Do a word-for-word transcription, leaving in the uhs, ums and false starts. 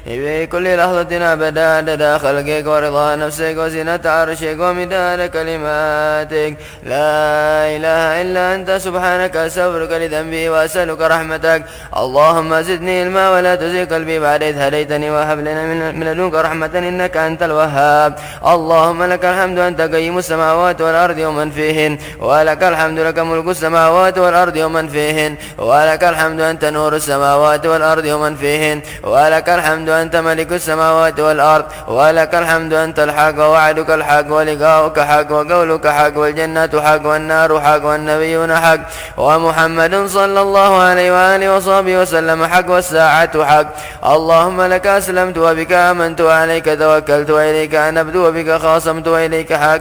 في كل لحظة أبدا عدد خلقك ورضا نفسك وزنة عرشك ومداد كلماتك. لا إله إلا أنت سبحانك أستغفرك لذنبي وأسألك رحمتك. اللهم زدني علما ولا تزغ قلبي بعد إذ هديتني وهب لنا من لدنك رحمة إنك أنت الوهاب. اللهم لك الحمد أنت قيم السماوات والأرض ومن فيهن، ولك الحمد لك ملك السماوات والأرض ومن فيهن، ولك الحمد أنت نور السماوات والأرض ومن فيهن، ولك الحمد أنت ملك السماوات والأرض، ولك الحمد أنت الحق ووعدك الحق ولقاؤك حق وقولك حق والجنة حق والنار حق والنبيون حق ومحمد صلى الله عليه وآله وصحبه وسلم حق والساعة حق. اللهم لك أسلمت وبك آمنت وعليك توكلت وإليك أنبت وبك خاصمت وإليك حاكم